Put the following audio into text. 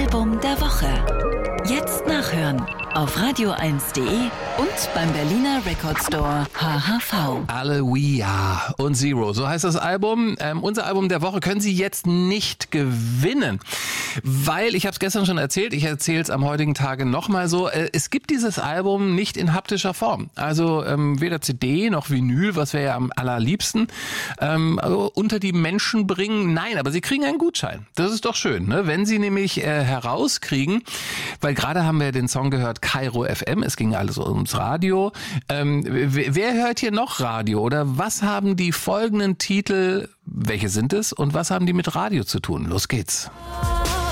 Album der Woche. Jetzt nachhören auf radio1.de und beim Berliner Record Store HHV. Alleluia und Zero, so heißt das Album. Unser Album der Woche können Sie jetzt nicht gewinnen, weil, ich habe es gestern schon erzählt, ich erzähle es am heutigen Tage nochmal so, es gibt dieses Album nicht in haptischer Form. Also weder CD noch Vinyl, was wir ja am allerliebsten unter die Menschen bringen. Nein, aber Sie kriegen einen Gutschein. Das ist doch schön, ne? Wenn Sie nämlich herauskriegen, weil gerade haben wir den Song gehört, Kairo FM, es ging alles ums Radio. Wer hört hier noch Radio oder was haben die folgenden Titel, welche sind es und was haben die mit Radio zu tun? Los geht's.